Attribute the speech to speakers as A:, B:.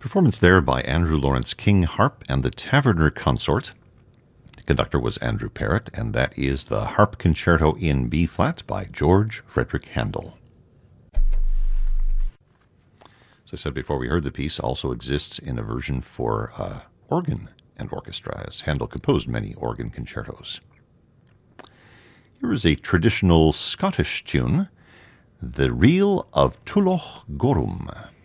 A: Performance there by Andrew Lawrence King Harp and the Taverner Consort. The conductor was Andrew Parrott, and that is the Harp Concerto in B-flat by George Frederick Handel. As I said before, we heard the piece also exists in a version for organ and orchestra, as Handel composed many organ concertos. Here is a traditional Scottish tune, The Reel of Tulloch Gorum.